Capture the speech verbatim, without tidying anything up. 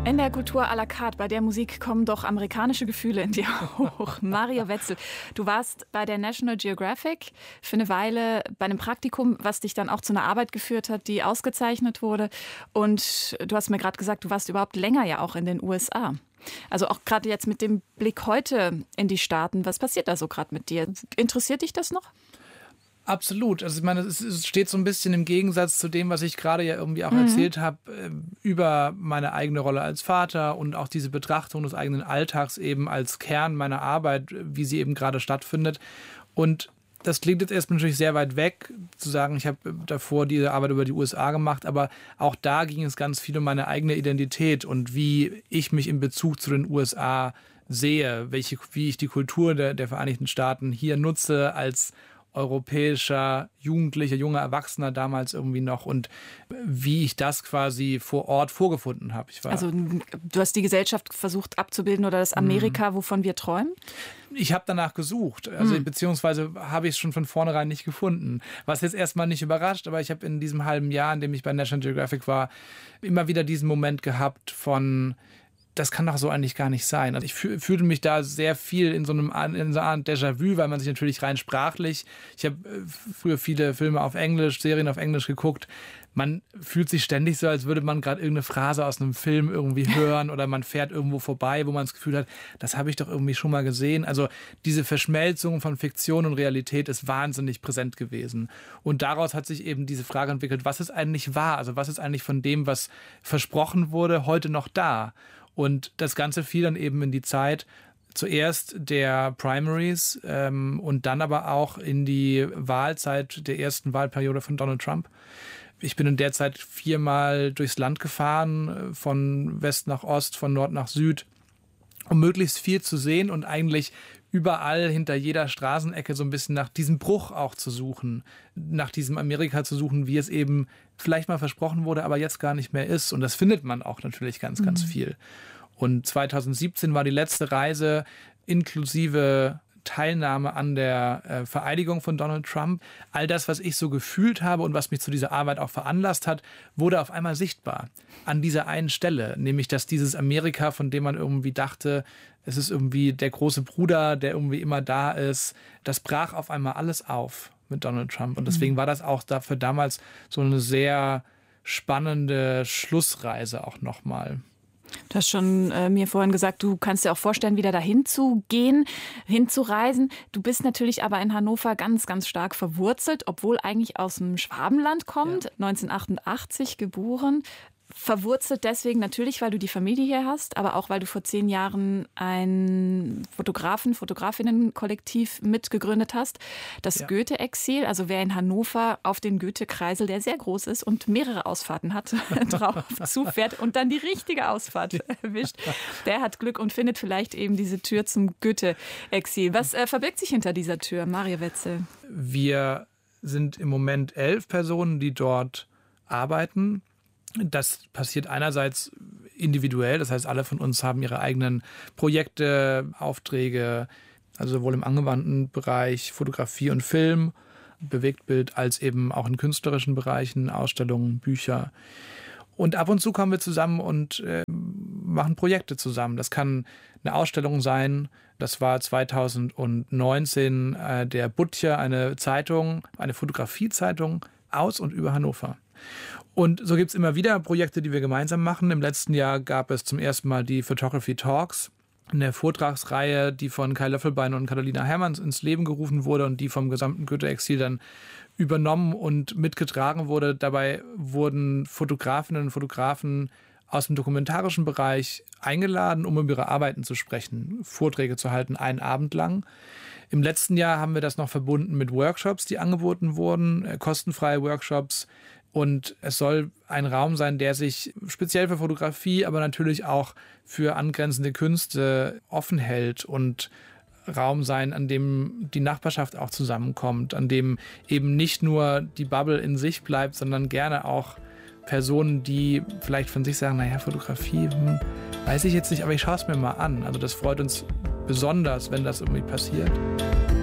In der Kultur à la carte, bei der Musik kommen doch amerikanische Gefühle in dir hoch. Mario Wetzel, du warst bei der National Geographic für eine Weile bei einem Praktikum, was dich dann auch zu einer Arbeit geführt hat, die ausgezeichnet wurde. Und du hast mir gerade gesagt, du warst überhaupt länger ja auch in den U S A. Also auch gerade jetzt mit dem Blick heute in die Staaten, was passiert da so gerade mit dir? Interessiert dich das noch? Absolut. Also ich meine, es steht so ein bisschen im Gegensatz zu dem, was ich gerade ja irgendwie auch mhm. erzählt habe, über meine eigene Rolle als Vater und auch diese Betrachtung des eigenen Alltags eben als Kern meiner Arbeit, wie sie eben gerade stattfindet. Und das klingt jetzt erstmal natürlich sehr weit weg, zu sagen, ich habe davor diese Arbeit über die U S A gemacht, aber auch da ging es ganz viel um meine eigene Identität und wie ich mich in Bezug zu den U S A sehe, welche, wie ich die Kultur der, der Vereinigten Staaten hier nutze als europäischer Jugendlicher, junger Erwachsener damals irgendwie noch und wie ich das quasi vor Ort vorgefunden habe. Ich war also du hast die Gesellschaft versucht abzubilden oder das Amerika, wovon wir träumen? Ich habe danach gesucht, also mhm. beziehungsweise habe ich es schon von vornherein nicht gefunden. Was jetzt erstmal nicht überrascht, aber ich habe in diesem halben Jahr, in dem ich bei National Geographic war, immer wieder diesen Moment gehabt von das kann doch so eigentlich gar nicht sein. Also ich fühlte mich da sehr viel in so einem in so einer Art Déjà-vu, weil man sich natürlich rein sprachlich, ich habe früher viele Filme auf Englisch, Serien auf Englisch geguckt, man fühlt sich ständig so, als würde man gerade irgendeine Phrase aus einem Film irgendwie hören oder man fährt irgendwo vorbei, wo man das Gefühl hat, das habe ich doch irgendwie schon mal gesehen. Also diese Verschmelzung von Fiktion und Realität ist wahnsinnig präsent gewesen. Und daraus hat sich eben diese Frage entwickelt, was ist eigentlich wahr? Also was ist eigentlich von dem, was versprochen wurde, heute noch da? Und das Ganze fiel dann eben in die Zeit zuerst der Primaries ähm, und dann aber auch in die Wahlzeit der ersten Wahlperiode von Donald Trump. Ich bin in der Zeit viermal durchs Land gefahren, von West nach Ost, von Nord nach Süd, um möglichst viel zu sehen und eigentlich überall hinter jeder Straßenecke so ein bisschen nach diesem Bruch auch zu suchen, nach diesem Amerika zu suchen, wie es eben vielleicht mal versprochen wurde, aber jetzt gar nicht mehr ist. Und das findet man auch natürlich ganz, ganz viel. Und zwanzig siebzehn war die letzte Reise inklusive Teilnahme an der äh, Vereidigung von Donald Trump. All das, was ich so gefühlt habe und was mich zu dieser Arbeit auch veranlasst hat, wurde auf einmal sichtbar an dieser einen Stelle. Nämlich, dass dieses Amerika, von dem man irgendwie dachte, es ist irgendwie der große Bruder, der irgendwie immer da ist, das brach auf einmal alles auf mit Donald Trump. Und deswegen war das auch dafür damals so eine sehr spannende Schlussreise auch nochmal. Du hast schon äh, mir vorhin gesagt, du kannst dir auch vorstellen, wieder dahin zu gehen, hinzureisen. Du bist natürlich aber in Hannover ganz, ganz stark verwurzelt, obwohl eigentlich aus dem Schwabenland kommt, ja. neunzehnhundertachtundachtzig geboren. Verwurzelt deswegen natürlich, weil du die Familie hier hast, aber auch, weil du vor zehn Jahren ein Fotografen-, Fotografinnen-Kollektiv mitgegründet hast. Das ja. Goethe-Exil, also wer in Hannover auf den Goethe-Kreisel, der sehr groß ist und mehrere Ausfahrten hat, drauf zufährt und dann die richtige Ausfahrt erwischt, der hat Glück und findet vielleicht eben diese Tür zum Goethe-Exil. Was äh, verbirgt sich hinter dieser Tür, Mario Wetzel? Wir sind im Moment elf Personen, die dort arbeiten. Das passiert einerseits individuell, das heißt, alle von uns haben ihre eigenen Projekte, Aufträge, also sowohl im angewandten Bereich Fotografie und Film, Bewegtbild, als eben auch in künstlerischen Bereichen, Ausstellungen, Bücher. Und ab und zu kommen wir zusammen und äh, machen Projekte zusammen. Das kann eine Ausstellung sein. Das war zwanzig neunzehn äh, der Butcher, eine Zeitung, eine Fotografiezeitung aus und über Hannover. Und so gibt es immer wieder Projekte, die wir gemeinsam machen. Im letzten Jahr gab es zum ersten Mal die Photography Talks, eine Vortragsreihe, die von Kai Löffelbein und Katharina Hermanns ins Leben gerufen wurde und die vom gesamten Goethe-Exil dann übernommen und mitgetragen wurde. Dabei wurden Fotografinnen und Fotografen aus dem dokumentarischen Bereich eingeladen, um über ihre Arbeiten zu sprechen, Vorträge zu halten, einen Abend lang. Im letzten Jahr haben wir das noch verbunden mit Workshops, die angeboten wurden, kostenfreie Workshops. Und es soll ein Raum sein, der sich speziell für Fotografie, aber natürlich auch für angrenzende Künste offen hält und Raum sein, an dem die Nachbarschaft auch zusammenkommt, an dem eben nicht nur die Bubble in sich bleibt, sondern gerne auch Personen, die vielleicht von sich sagen, naja, Fotografie, hm, weiß ich jetzt nicht, aber ich schaue es mir mal an. Also das freut uns besonders, wenn das irgendwie passiert.